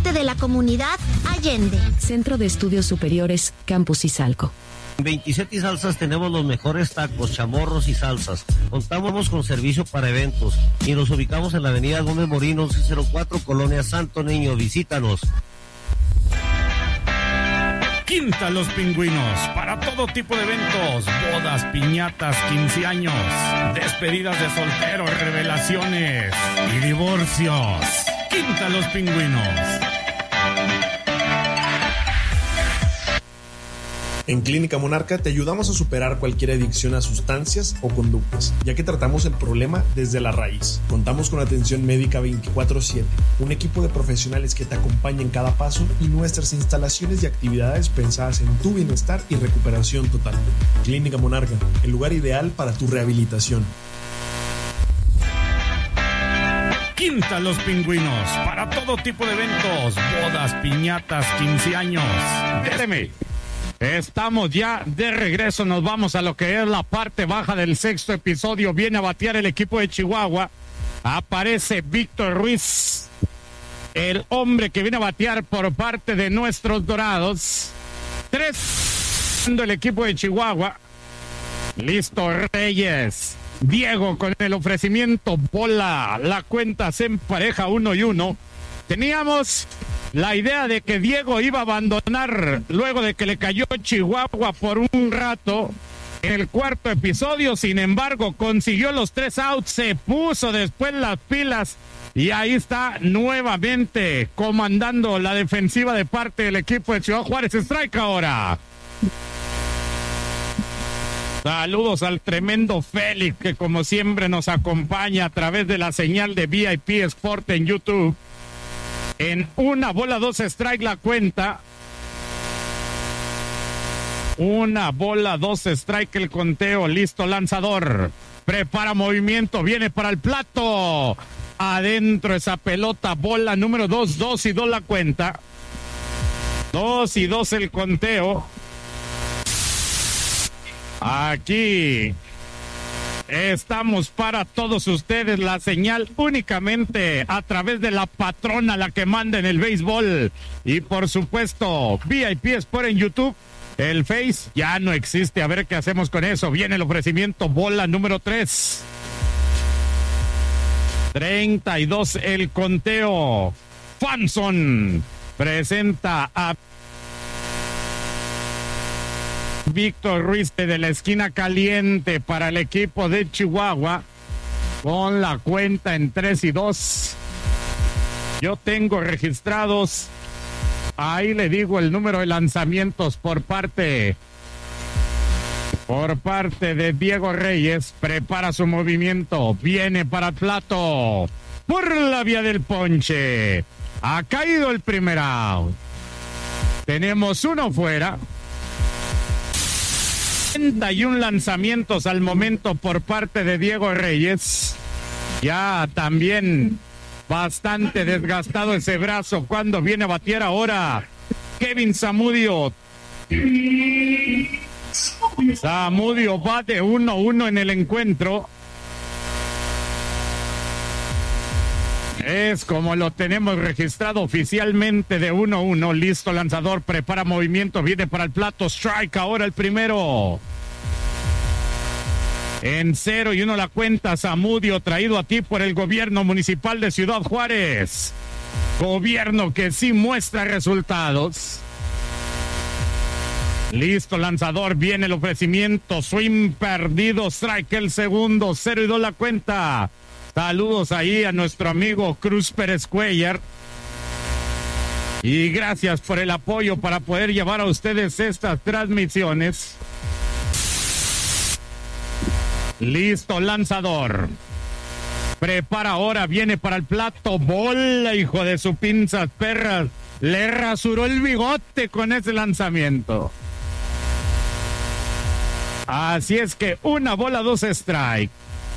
parte de la comunidad Allende. Centro de Estudios Superiores, Campus Izalco. En 27 y Salsas tenemos los mejores tacos, chamorros y salsas. Contamos con servicio para eventos y nos ubicamos en la avenida Gómez Morín 1104, Colonia Santo Niño. Visítanos. Quinta Los Pingüinos, para todo tipo de eventos, bodas, piñatas, 15 años, despedidas de solteros, revelaciones y divorcios. Quinta Los Pingüinos. En Clínica Monarca te ayudamos a superar cualquier adicción a sustancias o conductas, ya que tratamos el problema desde la raíz. Contamos con atención médica 24/7, un equipo de profesionales que te acompaña en cada paso y nuestras instalaciones y actividades pensadas en tu bienestar y recuperación total. Clínica Monarca, el lugar ideal para tu rehabilitación. Quinta Los Pingüinos, para todo tipo de eventos, bodas, piñatas, 15 años. Déjeme. Estamos ya de regreso, nos vamos a lo que es la parte baja del sexto episodio. Viene a batear el equipo de Chihuahua. Aparece Víctor Ruiz, el hombre que viene a batear por parte de nuestros Dorados. 3 el equipo de Chihuahua. Listo Reyes. Diego con el ofrecimiento, bola. La cuenta se empareja 1-1. Teníamos la idea de que Diego iba a abandonar luego de que le cayó Chihuahua por un rato en el cuarto episodio. Sin embargo, consiguió los 3 outs, se puso después las pilas y ahí está nuevamente comandando la defensiva de parte del equipo de Chihuahua Juárez. Strike ahora. Saludos al tremendo Félix, que como siempre nos acompaña a través de la señal de VIP Sport en YouTube. En 1-2 strike la cuenta. 1-2 strike el conteo. Listo lanzador. Prepara movimiento. Viene para el plato. Adentro esa pelota. Bola número 2. 2-2 la cuenta. 2-2 el conteo. Aquí estamos para todos ustedes, la señal únicamente a través de la patrona, la que manda en el béisbol. Y por supuesto, VIP Sport en YouTube. El Face ya no existe, a ver qué hacemos con eso. Viene el ofrecimiento, bola número 3. 32 el conteo. Fanson presenta a Víctor Ruiz de la esquina caliente para el equipo de Chihuahua con la cuenta en 3-2. Yo tengo registrados, ahí le digo el número de lanzamientos por parte de Diego Reyes. Prepara su movimiento, viene para el plato por la vía del ponche. Ha caído el primer out. Tenemos uno fuera. 31 lanzamientos al momento por parte de Diego Reyes. Ya también bastante desgastado ese brazo cuando viene a batear ahora Kevin Zamudio. Zamudio va de 1-1 en el encuentro. Es como lo tenemos registrado oficialmente, de 1-1. Listo lanzador, prepara movimiento, viene para el plato. Strike ahora el primero. En 0-1 la cuenta. Zamudio, traído a ti por el gobierno municipal de Ciudad Juárez. Gobierno que sí muestra resultados. Listo lanzador, viene el ofrecimiento. Swing perdido, strike el segundo. 0-2 la cuenta. Saludos ahí a nuestro amigo Cruz Pérez Cuellar. Y gracias por el apoyo para poder llevar a ustedes estas transmisiones. Listo, lanzador. Prepara ahora, viene para el plato. Bola, hijo de su pinzas perras. Le rasuró el bigote con ese lanzamiento. Así es que 1-2 strike.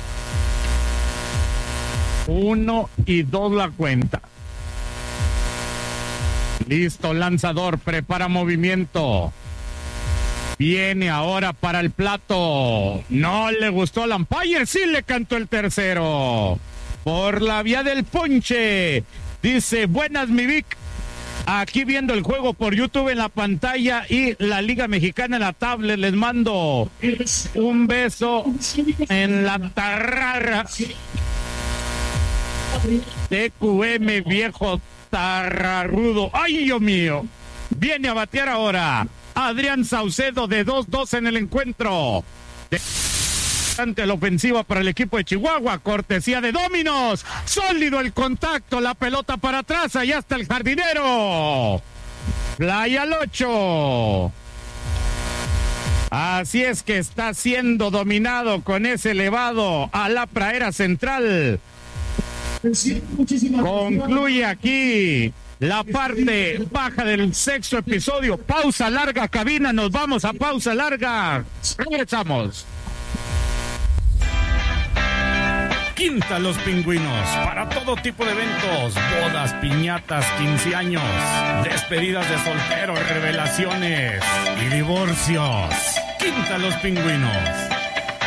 1-2 la cuenta. Listo, lanzador, prepara movimiento. Viene ahora para el plato. No le gustó al umpire, sí le cantó el tercero. Por la vía del ponche. Dice, buenas mi Vic. Aquí viendo el juego por YouTube en la pantalla y la Liga Mexicana en la tablet, les mando un beso en la tarrara. TQM, viejo tarrarudo. ¡Ay, Dios mío! Viene a batear ahora Adrián Saucedo de 2-2 en el encuentro. Ante la ofensiva para el equipo de Chihuahua, cortesía de Dominos. Sólido el contacto, la pelota para atrás, allá está el jardinero. Fly al 8. Así es que está siendo dominado con ese elevado a la praera central. Concluye aquí la parte baja del sexto episodio. Pausa larga, cabina, nos vamos a pausa larga. Regresamos. Quinta Los Pingüinos, para todo tipo de eventos, bodas, piñatas, 15 años, despedidas de solteros, revelaciones y divorcios. Quinta Los Pingüinos.